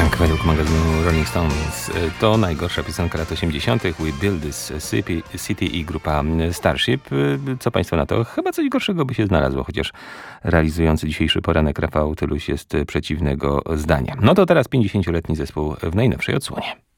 Tak, według magazynu Rolling Stones to najgorsza piosenka lat 80. We Build This City i grupa Starship. Co państwo na to? Chyba coś gorszego by się znalazło, chociaż realizujący dzisiejszy poranek Rafał Tyluś jest przeciwnego zdania. No to teraz 50-letni zespół w najnowszej odsłonie.